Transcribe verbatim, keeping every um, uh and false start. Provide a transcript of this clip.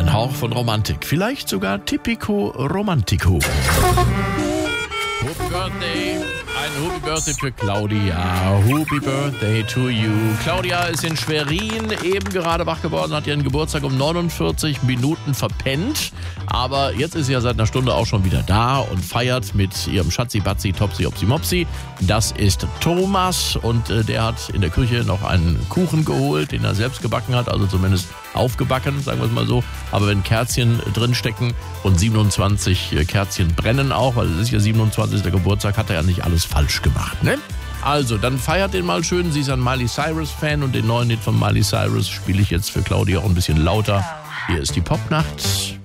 ein Hauch von Romantik. Vielleicht sogar Typico Romantico. Happy Birthday. Ein Happy Birthday für Claudia. Happy Birthday to you. Claudia ist in Schwerin eben gerade wach geworden, hat ihren Geburtstag um neunundvierzig Minuten verpennt. Aber jetzt ist sie ja seit einer Stunde auch schon wieder da und feiert mit ihrem Schatzi, Batzi, Topsi, Opsi, Mopsi. Das ist Thomas und äh, der hat in der Küche noch einen Kuchen geholt, den er selbst gebacken hat, also zumindest aufgebacken, sagen wir es mal so. Aber wenn Kerzchen drinstecken und siebenundzwanzig Kerzchen brennen auch, weil es ist ja siebenundzwanzigster Geburtstag, hat er ja nicht alles falsch gemacht, ne? Also, dann feiert den mal schön. Sie ist ein Miley Cyrus-Fan und den neuen Hit von Miley Cyrus spiele ich jetzt für Claudia auch ein bisschen lauter. Hier ist die Popnacht.